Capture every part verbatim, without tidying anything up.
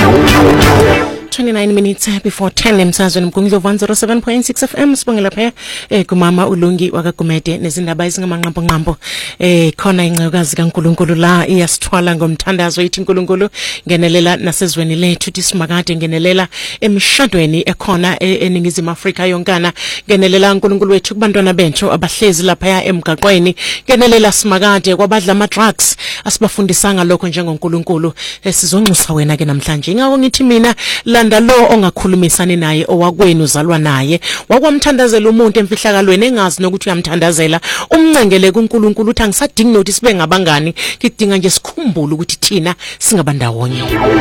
twenty-nine minutes before ten emsazweni mgungilo one oh seven point six F M sibongela phaya eh kumama uLungi wakagumede nezindaba ezingamanqampo nqampo eh khona incekukazi kaNkuluNkulu la iyasithwala ngomthandazo ethi uNkuluNkulu ngenelela nasezweni lethu tisimakade ngenelela emshadweni ekhona eningizimu Afrika yonkana ngenelela uNkuluNkulu wethu kubantwana bethu abahlezi lapha emgaqweni ngenelela simakade kwabadla ama drugs asibafundisanga lokho njengoNkuluNkulu esizonxusa wena ke namhlanje ingako ngithi mina landa lo ongakhulumisani naye owakwenu uzalwa naye wakwamthandazela umuntu emfihlakalweni engazi nokuthi uyamthandazela umncengele kuNkuluNkulu uthi angisadingi nokuthi sibe ngabangani ngidinga nje sikhumbule ukuthi thina singabandawonye.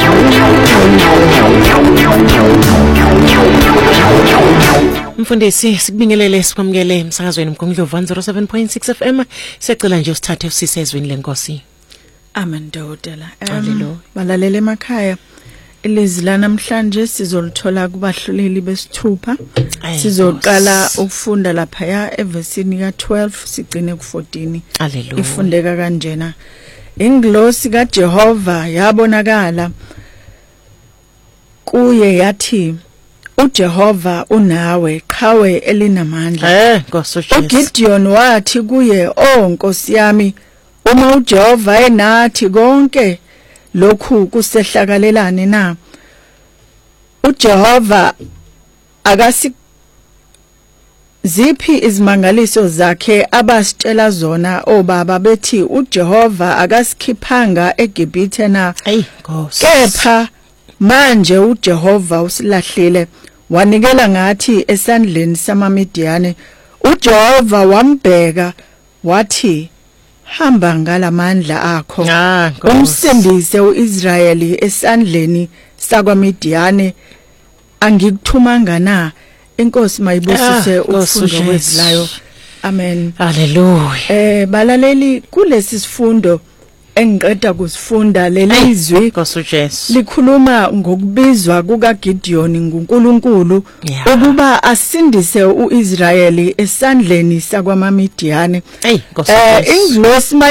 Mfundisi sikubingelele sikwamukele emsakazweni mgungilo one oh seven point six F M siyacela nje usithathe usisezweni lenkosi. Amen dodela. Um, balalele emakhaya ilizwi la namhlanje sizolithola kubahluleli besithupha sizoqala ukufunda lapha ya evesini ka twelve sigcine ku fourteen. Haleluya. Ifundeka kanjena ingilosi kaJehova yabonakala kuye yathi uJehova unawe qhawe elinamandla. Eh Nkosi uGideon wathi kuye o Nkosi yami uma uJehova enathi konke lokhu kusehlakalelane na uJehova akasi ziphi izimangaliso zakhe abasitshela zona obaba bethi uJehova akasikhiphanga eGibhithe na kepha manje uJehova usilahlile wanikela ngathi esandleni samaMidiyane uJehova wambheka wathi hamba ngalamandla akho umsindise uIsrayeli esandleni sakwaMidiyane angikuthumanga na inkosi mayibusise ukufunda kwezilayo. Amen. Haleluya. Eh balaleli kulesi sifundo engiqeda kusifunda lelizwi Nkosi Jesu likhuluma ngokubizwa kukaGideon nguNkulunkulu ukuba asindise uIsrayeli esandleni sakwaMidiyane. Hey Nkosi Jesu. Eh ingilosi